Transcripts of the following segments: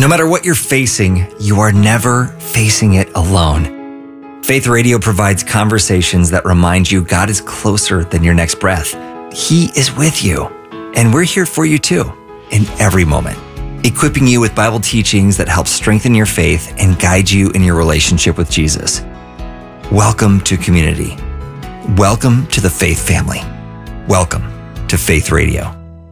No matter what you're facing, you are never facing it alone. Faith Radio provides conversations that remind you God is closer than your next breath. He is with you, and we're here for you too, in every moment, equipping you with Bible teachings that help strengthen your faith and guide you in your relationship with Jesus. Welcome to community. Welcome to the Faith family. Welcome to Faith Radio.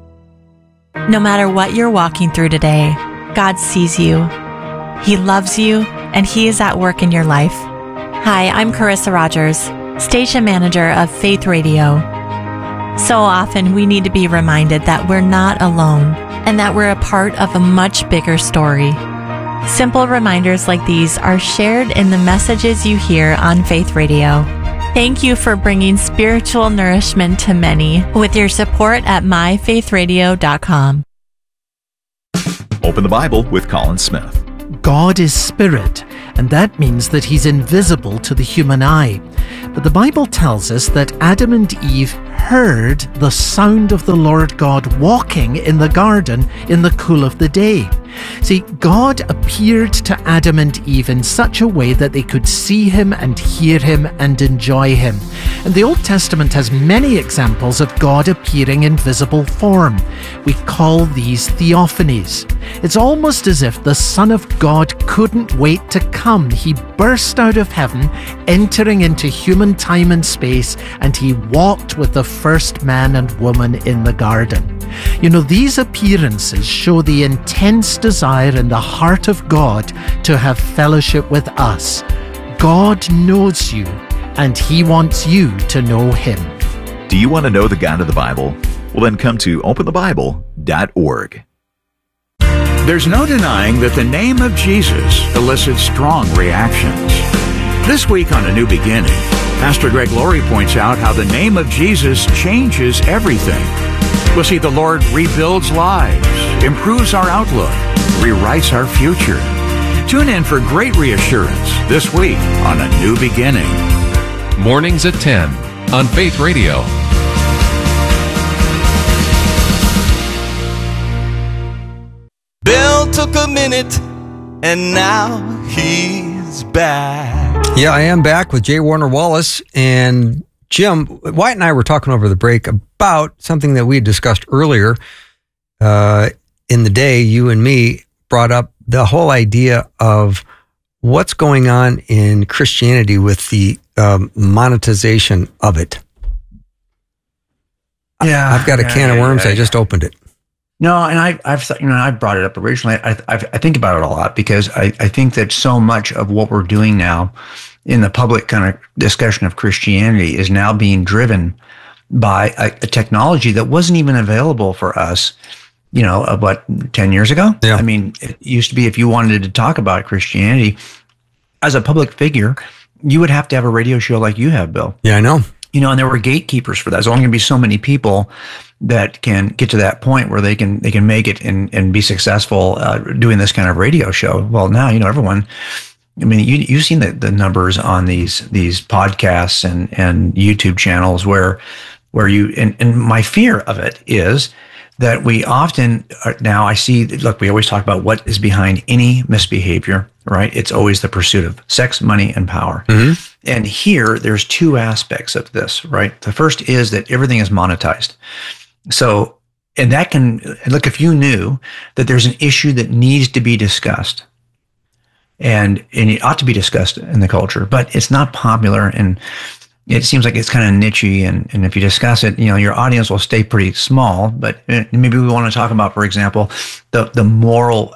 No matter what you're walking through today, God sees you. He loves you, and He is at work in your life. Hi, I'm Carissa Rogers, station manager of Faith Radio. So often we need to be reminded that we're not alone and that we're a part of a much bigger story. Simple reminders like these are shared in the messages you hear on Faith Radio. Thank you for bringing spiritual nourishment to many with your support at myfaithradio.com. Open the Bible with Colin Smith. God is spirit, and that means that He's invisible to the human eye. But the Bible tells us that Adam and Eve heard the sound of the Lord God walking in the garden in the cool of the day. See, God appeared to Adam and Eve in such a way that they could see Him and hear Him and enjoy Him. And the Old Testament has many examples of God appearing in visible form. We call these theophanies. It's almost as if the Son of God couldn't wait to come. He burst out of heaven, entering into human time and space, and He walked with the first man and woman in the garden. You know, these appearances show the intense desire in the heart of God to have fellowship with us. God knows you, and He wants you to know Him. Do you want to know the God of the Bible? Well, then come to openthebible.org. There's no denying that the name of Jesus elicits strong reactions. This week on A New Beginning, Pastor Greg Laurie points out how the name of Jesus changes everything. We'll see the Lord rebuilds lives, improves our outlook, rewrites our future. Tune in for great reassurance this week on A New Beginning. Mornings at 10 on Faith Radio. Bill took a minute, and now he's back. Yeah, I am back with J. Warner Wallace. And Jim, Wyatt and I were talking over the break about something that we had discussed earlier in the day. You and me brought up the whole idea of what's going on in Christianity with the monetization of it. Yeah, I've got a can of worms. I just opened it. No, and I've brought it up originally. I think about it a lot because I think that so much of what we're doing now in the public kind of discussion of Christianity is now being driven by a technology that wasn't even available for us, 10 years ago? Yeah. I mean, it used to be if you wanted to talk about Christianity as a public figure, you would have to have a radio show like you have, Bill. Yeah, I know. And there were gatekeepers for that. There's only going to be so many people that can get to that point where they can make it and be successful doing this kind of radio show. Well, now, everyone, I mean, you've seen the numbers on these podcasts and YouTube channels where you, and my fear of it is that we often now I see, look, we always talk about what is behind any misbehavior, right? It's always the pursuit of sex, money, and power. Mm-hmm. And here, there's two aspects of this, right? The first is that everything is monetized. So, and that can, look, if you knew that there's an issue that needs to be discussed, and it ought to be discussed in the culture, but it's not popular, and it seems like it's kind of niche-y, and if you discuss it, your audience will stay pretty small, but maybe we want to talk about, for example, the moral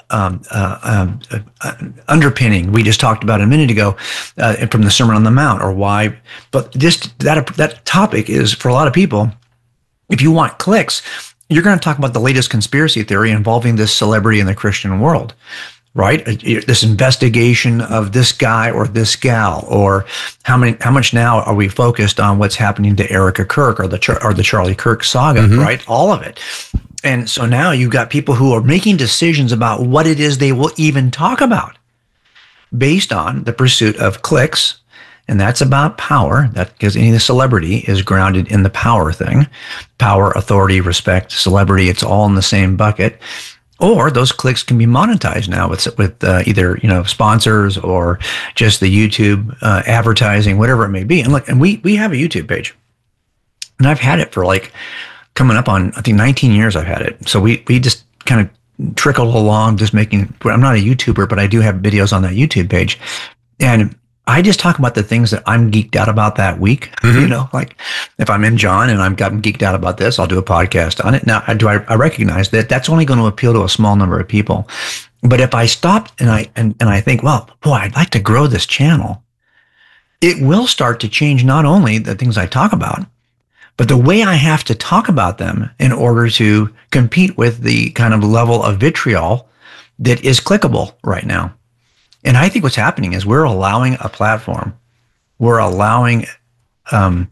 underpinning we just talked about a minute ago from the Sermon on the Mount, or why, but that topic is, for a lot of people, if you want clicks, you're going to talk about the latest conspiracy theory involving this celebrity in the Christian world, right? This investigation of this guy or this gal, or how much now are we focused on what's happening to Erica Kirk or the Charlie Kirk saga, mm-hmm. right? All of it. And so now you've got people who are making decisions about what it is they will even talk about based on the pursuit of clicks. And that's about power, because any of the celebrity is grounded in the power thing. Power, authority, respect, celebrity, it's all in the same bucket. Or those clicks can be monetized now with either sponsors or just the YouTube advertising, whatever it may be. And look, and we have a YouTube page, and I've had it for like coming up on, I think, 19 years. I've had it. So we just kind of trickled along, just making. I'm not a YouTuber, but I do have videos on that YouTube page, and I just talk about the things that I'm geeked out about that week. Mm-hmm. Like if I'm in John and I'm geeked out about this, I'll do a podcast on it. Now, I recognize that that's only going to appeal to a small number of people. But if I stopped and I think, well, boy, I'd like to grow this channel, it will start to change not only the things I talk about, but the way I have to talk about them in order to compete with the kind of level of vitriol that is clickable right now. And I think what's happening is we're allowing a platform, we're allowing a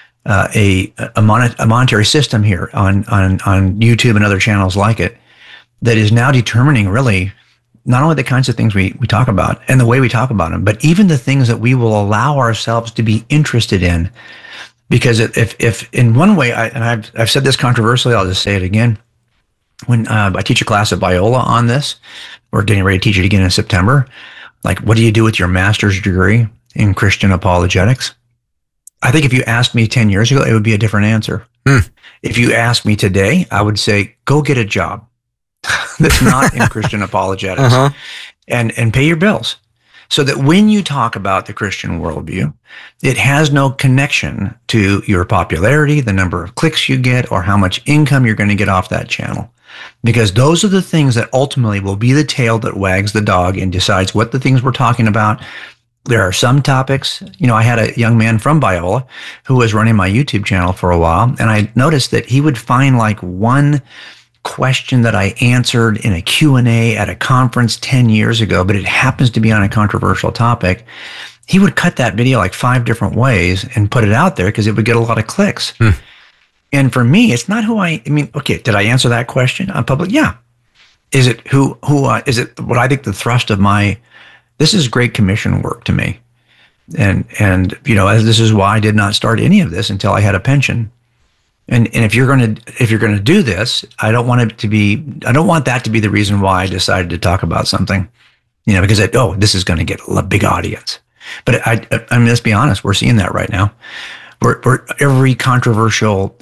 monetary system here on YouTube and other channels like it that is now determining really not only the kinds of things we talk about and the way we talk about them, but even the things that we will allow ourselves to be interested in. Because if in one way, I've said this controversially, I'll just say it again. When I teach a class at Biola on this, we're getting ready to teach it again in September. Like, what do you do with your master's degree in Christian apologetics? I think if you asked me 10 years ago, it would be a different answer. If you asked me today, I would say, go get a job that's not in Christian apologetics and pay your bills. So that when you talk about the Christian worldview, it has no connection to your popularity, the number of clicks you get, or how much income you're going to get off that channel. Because those are the things that ultimately will be the tail that wags the dog and decides what the things we're talking about. There are some topics, I had a young man from Biola who was running my YouTube channel for a while, and I noticed that he would find like one question that I answered in a Q&A at a conference 10 years ago, but it happens to be on a controversial topic. He would cut that video like 5 different ways and put it out there because it would get a lot of clicks. And for me, it's not who I mean, okay, did I answer that question on public? Yeah. Is it is it what I think the thrust of this is Great Commission work to me. And this is why I did not start any of this until I had a pension. And if you're going to do this, I don't want that to be the reason why I decided to talk about something, because this is going to get a big audience. But I mean, let's be honest, we're seeing that right now. We're every controversial,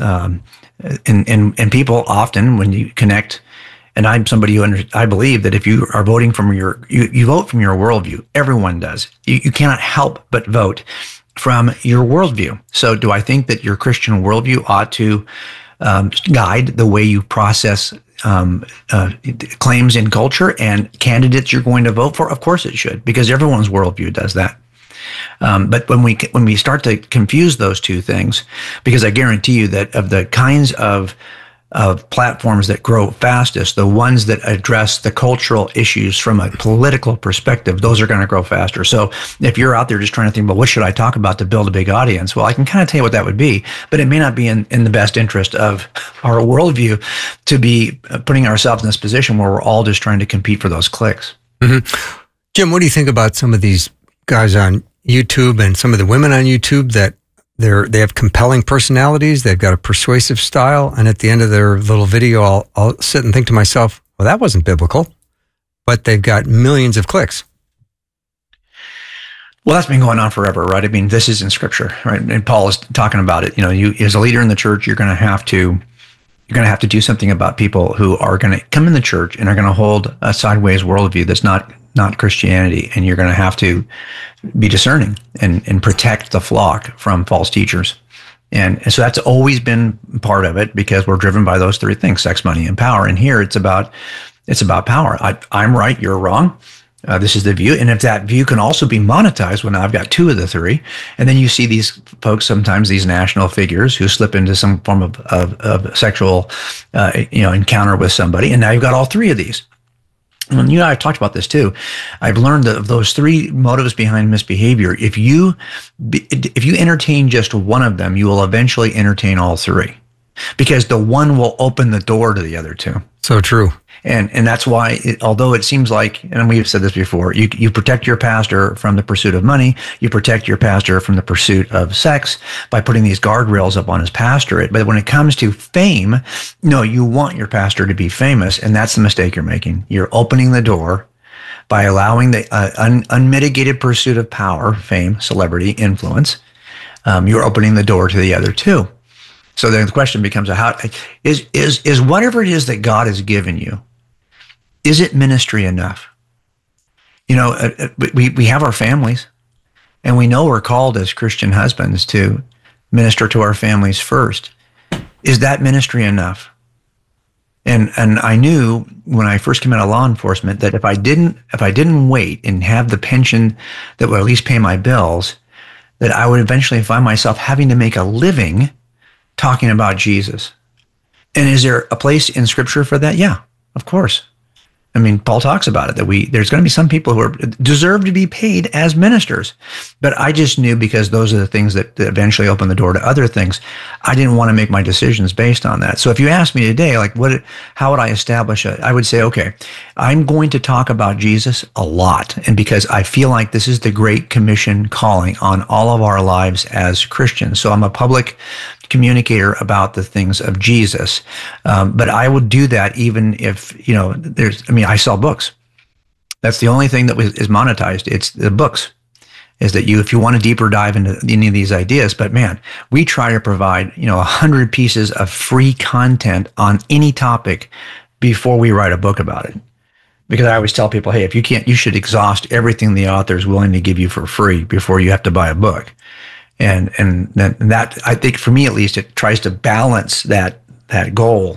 and people often, when you connect, and I'm somebody who I believe that if you are voting from you vote from your worldview. Everyone does. You cannot help but vote from your worldview. So do I think that your Christian worldview ought to guide the way you process claims in culture and candidates you're going to vote for? Of course it should, because everyone's worldview does that. But when we start to confuse those two things, because I guarantee you that of the kinds of platforms that grow fastest, the ones that address the cultural issues from a political perspective, those are going to grow faster. So if you're out there just trying to think, well, what should I talk about to build a big audience? Well, I can kind of tell you what that would be, but it may not be in the best interest of our worldview to be putting ourselves in this position where we're all just trying to compete for those clicks. Mm-hmm. Jim, what do you think about some of these guys on YouTube and some of the women on YouTube that they have compelling personalities, they've got a persuasive style, and at the end of their little video, I'll sit and think to myself, well, that wasn't biblical, but they've got millions of clicks. Well, that's been going on forever, right? I mean, this is in Scripture, right? And Paul is talking about it. You as a leader in the church, you're going to have to do something about people who are going to come in the church and are going to hold a sideways worldview that's not Christianity, and you're going to have to be discerning and protect the flock from false teachers. And so that's always been part of it, because we're driven by those three things: sex, money, and power. And here it's about power. I'm right, you're wrong. This is the view. And if that view can also be monetized, well, now I've got two of the three. And then you see these folks, sometimes these national figures, who slip into some form of sexual encounter with somebody. And now you've got all three of these. And I've talked about this too. I've learned that of those three motives behind misbehavior, if you entertain just one of them, you will eventually entertain all three. because the one will open the door to the other two. So true. And that's why, although it seems like, and we've said this before, you protect your pastor from the pursuit of money, you protect your pastor from the pursuit of sex by putting these guardrails up on his pastorate. But when it comes to fame, no, you want your pastor to be famous, and that's the mistake you're making. You're opening the door by allowing the unmitigated pursuit of power, fame, celebrity, influence. You're opening the door to the other two. So then the question becomes, how is whatever it is that God has given you, is it ministry enough? You know, we have our families, and we know we're called as Christian husbands to minister to our families first. Is that ministry enough? And I knew when I first came out of law enforcement that if I didn't wait and have the pension that would at least pay my bills, that I would eventually find myself having to make a living talking about Jesus. And is there a place in Scripture for that? Yeah, of course. I mean, Paul talks about it, that there's going to be some people who deserve to be paid as ministers. But I just knew, because those are the things that eventually open the door to other things, I didn't want to make my decisions based on that. So if you ask me today, like, how would I establish it? I would say, okay, I'm going to talk about Jesus a lot. And because I feel like this is the Great Commission calling on all of our lives as Christians. So I'm a public communicator about the things of Jesus. But I would do that even if, I sell books. That's the only thing that is monetized. It's the books. Is that if you want a deeper dive into any of these ideas, but man, we try to provide, 100 pieces of free content on any topic before we write a book about it. Because I always tell people, hey, if you can't, you should exhaust everything the author is willing to give you for free before you have to buy a book. And that, I think, for me at least, it tries to balance that goal.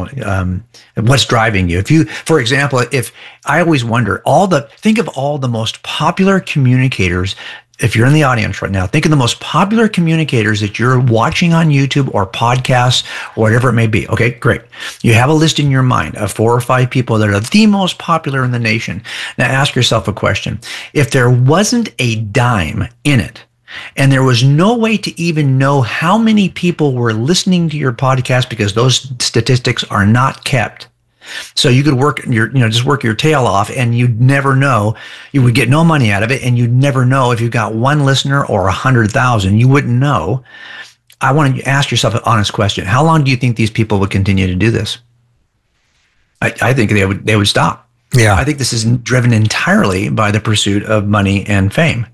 What's driving you? For example, if I always wonder, think of all the most popular communicators. If you're in the audience right now, think of the most popular communicators that you're watching on YouTube or podcasts or whatever it may be. Okay, great. You have a list in your mind of 4 or 5 people that are the most popular in the nation. Now ask yourself a question. If there wasn't a dime in it, and there was no way to even know how many people were listening to your podcast, because those statistics are not kept. So you could just work your tail off, and you'd never know. You would get no money out of it, and you'd never know if you got 1 listener or 100,000. You wouldn't know. I want you to ask yourself an honest question. How long do you think these people would continue to do this? I think they would stop. Yeah. I think this is driven entirely by the pursuit of money and fame.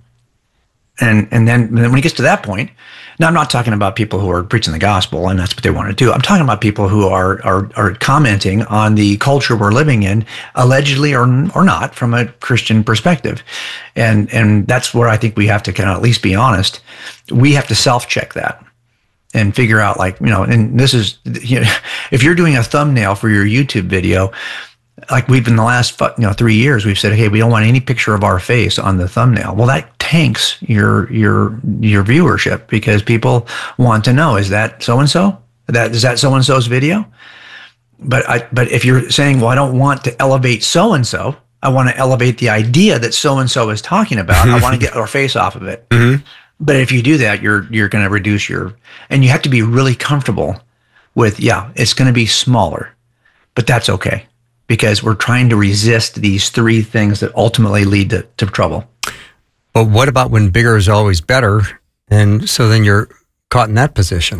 And then when it gets to that point, now I'm not talking about people who are preaching the gospel and that's what they want to do. I'm talking about people who are commenting on the culture we're living in, allegedly or not, from a Christian perspective. And that's where I think we have to kind of at least be honest. We have to self-check that and figure out, and this is, if you're doing a thumbnail for your YouTube video, like we've in the last 3 years, we've said, hey, we don't want any picture of our face on the thumbnail. Well, that tanks your viewership, because people want to know, is that so-and-so? Is that so-and-so's video? But if you're saying, well, I don't want to elevate so-and-so, I want to elevate the idea that so-and-so is talking about. I want to get our face off of it. Mm-hmm. But if you do that, you're going to reduce and you have to be really comfortable with, it's going to be smaller, but that's okay. Because we're trying to resist these 3 things that ultimately lead to trouble. But what about when bigger is always better? And so then you're caught in that position.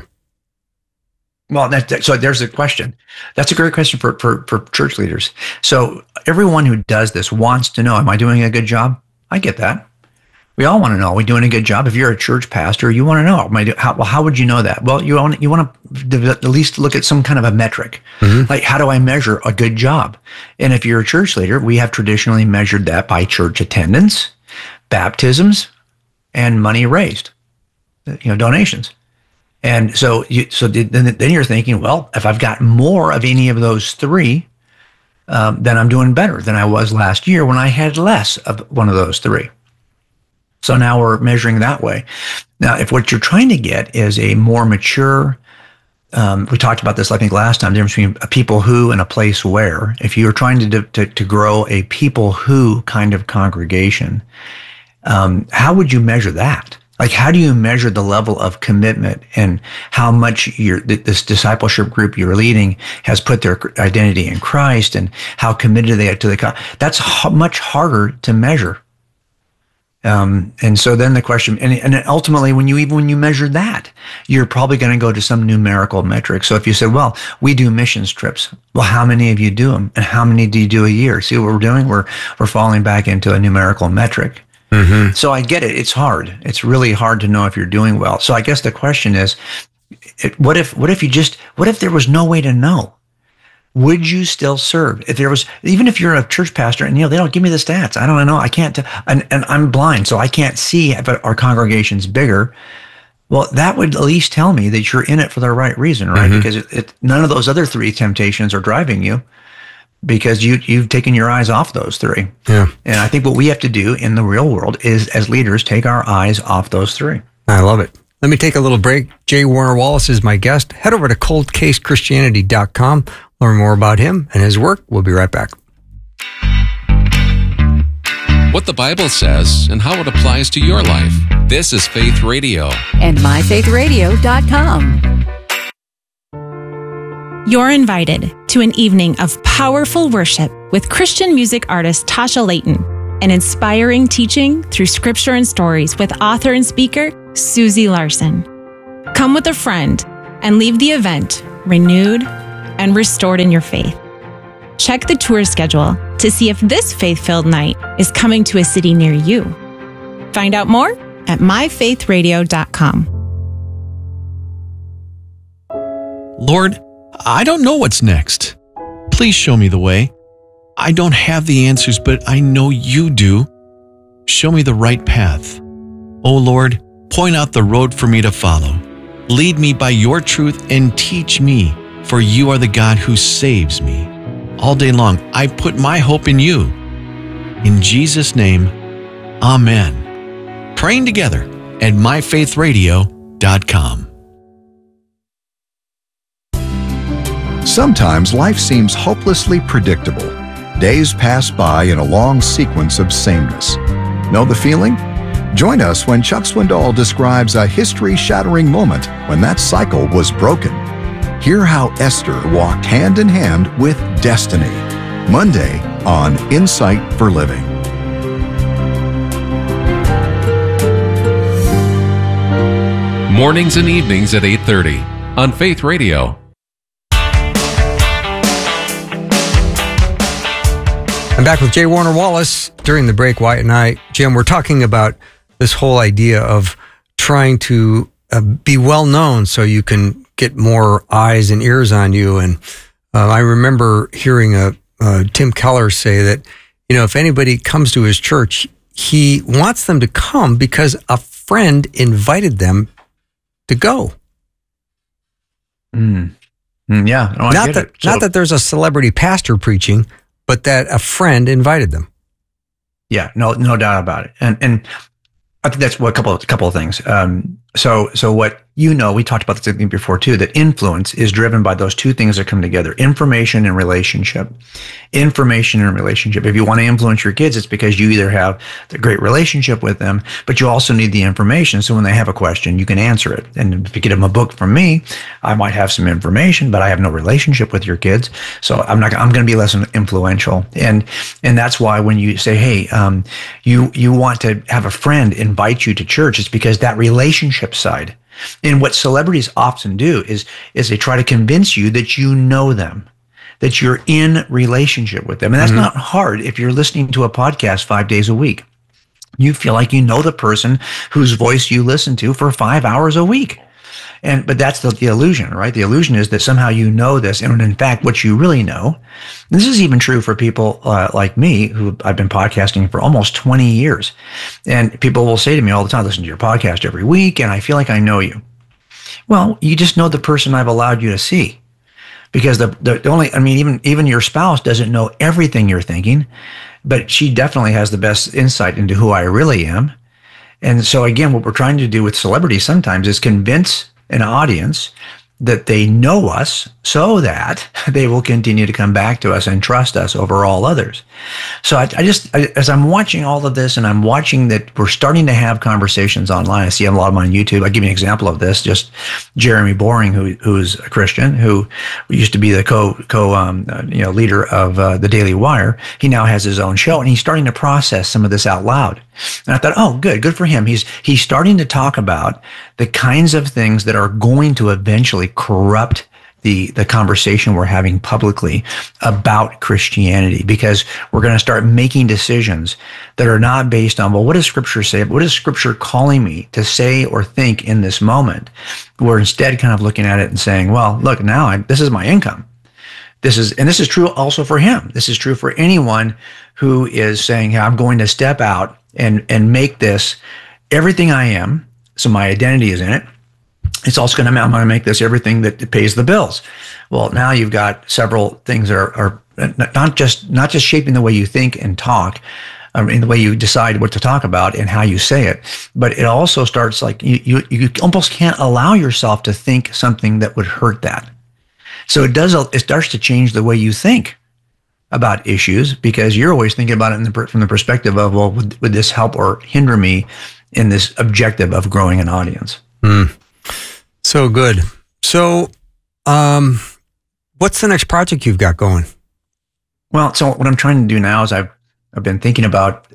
Well, so there's a question. That's a great question for church leaders. So everyone who does this wants to know, am I doing a good job? I get that. We all want to know, are we doing a good job? If you're a church pastor, you want to know, how would you know that? Well, you want to at least look at some kind of a metric. Mm-hmm. Like, how do I measure a good job? And if you're a church leader, we have traditionally measured that by church attendance, baptisms, and money raised, donations. And so then you're thinking, well, if I've got more of any of those 3, then I'm doing better than I was last year when I had less of one of those 3. So now we're measuring that way. Now, if what you're trying to get is a more mature, we talked about this, I think, last time, the difference between a people who and a place where. If you're trying to grow a people who kind of congregation, how would you measure that? Like, how do you measure the level of commitment and how much this discipleship group you're leading has put their identity in Christ, and how committed they are to the? That's much harder to measure. And so then the question, and ultimately, when you measure that, you're probably going to go to some numerical metric. So if you said, well, we do missions trips, well, how many of you do them, and how many do you do a year? See what we're doing? We're falling back into a numerical metric. Mm-hmm. So I get it. It's hard. It's really hard to know if you're doing well. So I guess the question is, what if there was no way to know? Would you still serve? If there was, even if you're a church pastor and, they don't give me the stats, I don't know, I can't, and I'm blind, so I can't see if our congregation's bigger. Well, that would at least tell me that you're in it for the right reason, right? Mm-hmm. Because none of those other three temptations are driving you, because you've taken your eyes off those three. Yeah. And I think what we have to do in the real world is, as leaders, take our eyes off those three. I love it. Let me take a little break. J. Warner Wallace is my guest. Head over to coldcasechristianity.com. Learn more about him and his work. We'll be right back. What the Bible says and how it applies to your life. This is Faith Radio. And myfaithradio.com. You're invited to an evening of powerful worship with Christian music artist Tasha Layton, and inspiring teaching through scripture and stories with author and speaker Susie Larson. Come with a friend and leave the event renewed and restored in your faith. Check the tour schedule to see if this faith-filled night is coming to a city near you. Find out more at myfaithradio.com. Lord, I don't know what's next. Please show me the way. I don't have the answers, but I know you do. Show me the right path. Oh Lord, point out the road for me to follow. Lead me by your truth and teach me, for you are the God who saves me. All day long, I put my hope in you. In Jesus' name, amen. Praying together at myfaithradio.com. Sometimes life seems hopelessly predictable. Days pass by in a long sequence of sameness. Know the feeling? Join us when Chuck Swindoll describes a history-shattering moment when that cycle was broken. Hear how Esther walked hand in hand with destiny. Monday on Insight for Living. Mornings and evenings at 8:30 on Faith Radio. I'm back with J. Warner Wallace. During the break, Wyatt and I, Jim, we're talking about this whole idea of trying to be well known so you can get more eyes and ears on you. And I remember hearing Tim Keller say that, if anybody comes to his church, he wants them to come because a friend invited them to go. Yeah. No, not that there's a celebrity pastor preaching, but that a friend invited them. Yeah, no doubt about it. And I think that's a couple of things. So what we talked about this before too, that influence is driven by those two things that come together: information and relationship. Information and relationship. If you want to influence your kids, it's because you either have a great relationship with them, but you also need the information. So when they have a question, you can answer it. And if you get them a book from me, I might have some information, but I have no relationship with your kids. So I'm going to be less influential. And that's why when you say, hey, you want to have a friend invite you to church, it's because that relationship side. And what celebrities often do is they try to convince you that you know them, that you're in relationship with them. And that's not hard if you're listening to a podcast 5 days a week. You feel like you know the person whose voice you listen to for 5 hours a week. But that's the illusion, right? The illusion is that somehow you know this. And in fact, what you really know, and this is even true for people like me, who I've been podcasting for almost 20 years. And people will say to me all the time, listen to your podcast every week, and I feel like I know you. Well, you just know the person I've allowed you to see. Because even your spouse doesn't know everything you're thinking, but she definitely has the best insight into who I really am. And so again, what we're trying to do with celebrities sometimes is convince an audience that they know us so that they will continue to come back to us and trust us over all others. So as I'm watching all of this and I'm watching that we're starting to have conversations online, I see a lot of them on YouTube. I'll give you an example of this. Just Jeremy Boring, who's a Christian, who used to be the leader of the Daily Wire. He now has his own show and he's starting to process some of this out loud. And I thought, oh, good for him. He's starting to talk about the kinds of things that are going to eventually corrupt the conversation we're having publicly about Christianity, because we're going to start making decisions that are not based on, well, what does Scripture say? What is Scripture calling me to say or think in this moment? We're instead kind of looking at it and saying, well, look, now this is my income. This is true also for him. This is true for anyone who is saying, hey, I'm going to step out and make this everything I am. So my identity is in it. It's also I'm going to make this everything that pays the bills. Well, now you've got several things that are not just shaping the way you think and talk, in the way you decide what to talk about and how you say it, but it also starts like you almost can't allow yourself to think something that would hurt that. So it starts to change the way you think about issues, because you're always thinking about it from the perspective of, well, would this help or hinder me in this objective of growing an audience? So good. So, what's the next project you've got going? Well, so what I'm trying to do now is I've been thinking about,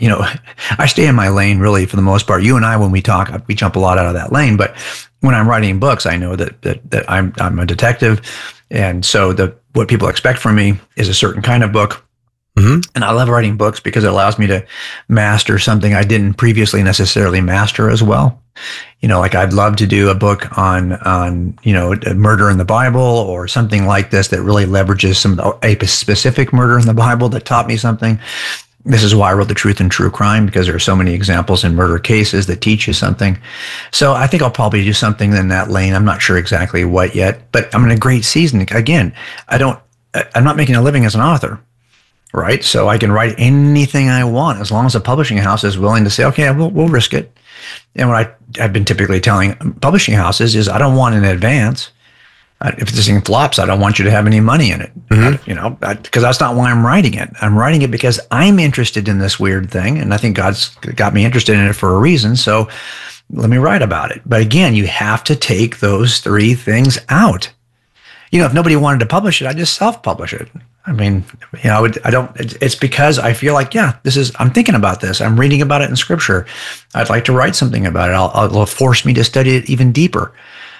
I stay in my lane really for the most part. You and I, when we talk, we jump a lot out of that lane. But when I'm writing books, I know that I'm a detective, and so what people expect from me is a certain kind of book. Mm-hmm. And I love writing books because it allows me to master something I didn't previously necessarily master as well. Like I'd love to do a book on murder in the Bible or something like this that really leverages a specific murder in the Bible that taught me something. This is why I wrote The Truth in True Crime, because there are so many examples in murder cases that teach you something. So I think I'll probably do something in that lane. I'm not sure exactly what yet, but I'm in a great season. Again, I'm not making a living as an author. Right. So I can write anything I want as long as a publishing house is willing to say, okay, we'll risk it. And what I've been typically telling publishing houses is I don't want in advance. If this thing flops, I don't want you to have any money in it. Mm-hmm. Because that's not why I'm writing it. I'm writing it because I'm interested in this weird thing. And I think God's got me interested in it for a reason. So let me write about it. But again, you have to take those three things out. If nobody wanted to publish it, I'd just self-publish it. I mean, it's because I feel like, I'm thinking about this. I'm reading about it in Scripture. I'd like to write something about it. It'll force me to study it even deeper.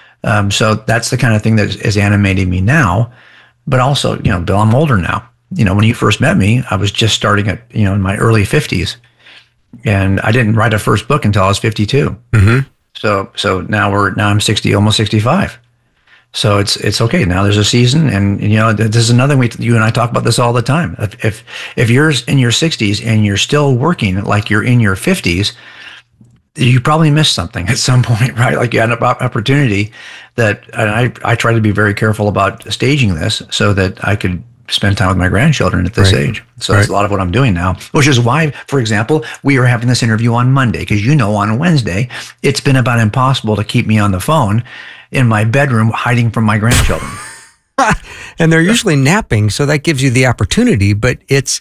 So that's the kind of thing that is animating me now. But also, Bill, I'm older now. When you first met me, I was just starting at, in my early 50s. And I didn't write a first book until I was 52. Mm-hmm. So now I'm 60, almost 65. So it's okay. Now there's a season, and this is another way. You and I talk about this all the time. If you're in your 60s and you're still working like you're in your 50s, you probably missed something at some point, right? Like you had an opportunity and I try to be very careful about staging this so that I could spend time with my grandchildren at this age. So that's a lot of what I'm doing now, which is why, for example, we are having this interview on Monday, because on Wednesday, it's been about impossible to keep me on the phone in my bedroom hiding from my grandchildren. And they're usually napping, so that gives you the opportunity, but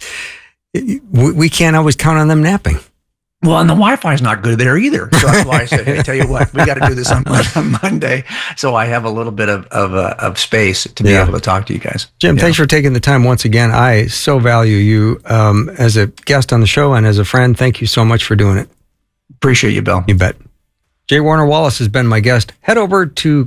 we can't always count on them napping. Well, and the Wi-Fi is not good there either. So that's why I said, hey, tell you what, we got to do this on Monday. So I have a little bit of space to be able to talk to you guys. Jim, thanks for taking the time once again. I so value you as a guest on the show and as a friend. Thank you so much for doing it. Appreciate you, Bill. You bet. J. Warner Wallace has been my guest. Head over to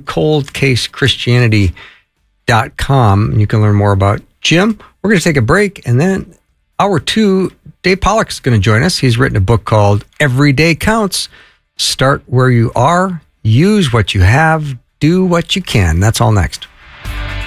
coldcasechristianity.com and you can learn more about Jim. We're going to take a break, and then Hour 2, Dave Pollack is going to join us. He's written a book called Every Day Counts. Start where you are, use what you have, do what you can. That's all next.